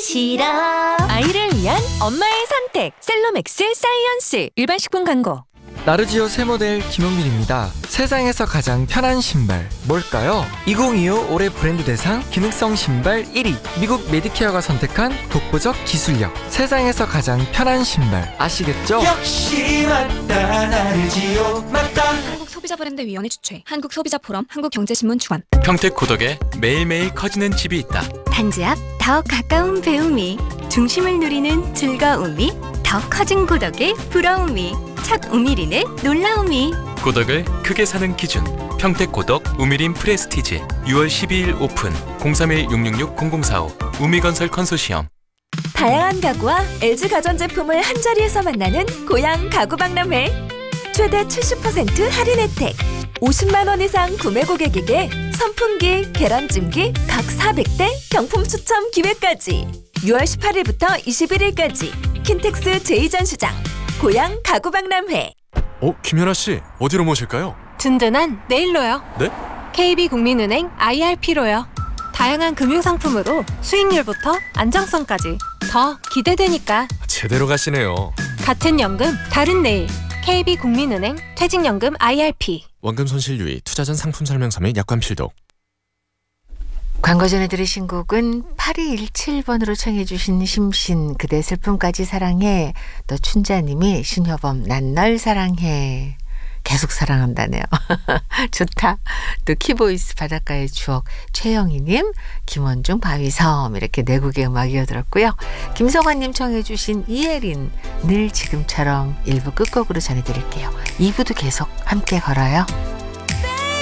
시럽. 아이를 위한 엄마의 선택 셀로맥스 사이언스. 일반 식품 광고. 나르지오 새 모델 김용민입니다. 세상에서 가장 편한 신발 뭘까요? 2025 올해 브랜드 대상 기능성 신발 1위, 미국 메디케어가 선택한 독보적 기술력. 세상에서 가장 편한 신발 아시겠죠? 역시 맞다, 나르지오 맞다. 한국소비자브랜드위원회 주최, 한국소비자포럼, 한국경제신문 주관. 평택 고덕에 매일매일 커지는 집이 있다. 단지 앞 더 가까운 배움이, 중심을 누리는 즐거움이, 더 커진 고덕의 부러움이, 첫 우미린의 놀라움이. 고덕을 크게 사는 기준. 평택 고덕 우미린 프레스티지. 6월 12일 오픈. 031-666-0045. 우미건설 컨소시엄. 다양한 가구와 LG 가전제품을 한자리에서 만나는 고양 가구박람회. 최대 70% 할인 혜택. 50만 원 이상 구매 고객에게 선풍기, 계란찜기 각 400대 경품 추첨 기회까지. 6월 18일부터 21일까지 킨텍스 제2전시장 고양 가구박람회. 김연아 씨, 어디로 모실까요? 든든한 내일로요. 네? KB국민은행 IRP로요. 다양한 금융상품으로 수익률부터 안정성까지 더 기대되니까. 제대로 가시네요. 같은 연금, 다른 내일. KB국민은행 퇴직연금 IRP. 원금 손실 유의, 투자 전 상품 설명서 및 약관 필독. 광고 전에 들으신 곡은 8217번으로 청해 주신 심신 그대 슬픔까지 사랑해. 또 춘자님이 신효범 난 널 사랑해. 계속 사랑한다네요. 좋다. 또 키보이스 바닷가의 추억 최영희님, 김원중 바위섬 이렇게 네 곡의 음악 이어들었고요. 김성환님 청해 주신 이혜린 늘 지금처럼 1부 끝곡으로 전해드릴게요. 2부도 계속 함께 걸어요.